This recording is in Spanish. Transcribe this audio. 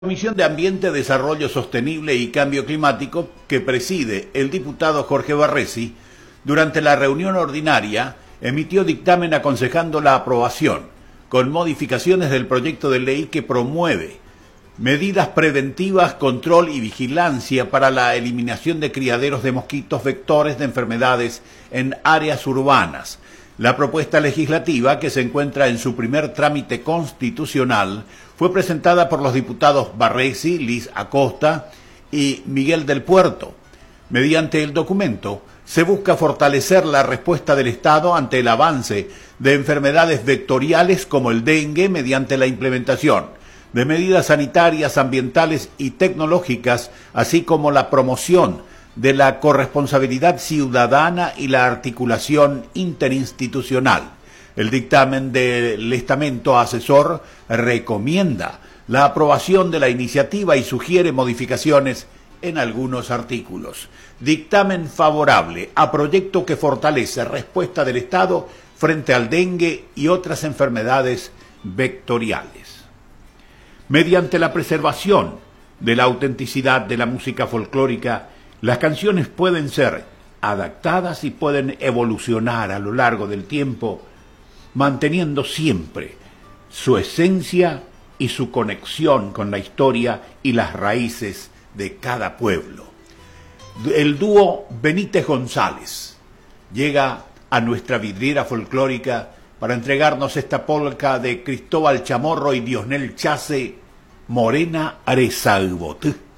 Comisión de Ambiente, Desarrollo Sostenible y Cambio Climático, que preside el diputado Jorge Barresi, durante la reunión ordinaria emitió dictamen aconsejando la aprobación, con modificaciones del proyecto de ley que promueve medidas preventivas, control y vigilancia para la eliminación de criaderos de mosquitos vectores de enfermedades en áreas urbanas. La propuesta legislativa, que se encuentra en su primer trámite constitucional, fue presentada por los diputados Barresi, Liz Acosta y Miguel del Puerto. Mediante el documento, se busca fortalecer la respuesta del Estado ante el avance de enfermedades vectoriales como el dengue mediante la implementación de medidas sanitarias, ambientales y tecnológicas, así como la promoción de la corresponsabilidad ciudadana y la articulación interinstitucional. El dictamen del estamento asesor recomienda la aprobación de la iniciativa y sugiere modificaciones en algunos artículos. Dictamen favorable a proyecto que fortalece respuesta del Estado frente al dengue y otras enfermedades vectoriales. Mediante la preservación de la autenticidad de la música folclórica, las canciones pueden ser adaptadas y pueden evolucionar a lo largo del tiempo, manteniendo siempre su esencia y su conexión con la historia y las raíces de cada pueblo. El dúo Benítez González llega a nuestra vidriera folclórica para entregarnos esta polca de Cristóbal Chamorro y Diosnel Chase, Morena Arezagbot.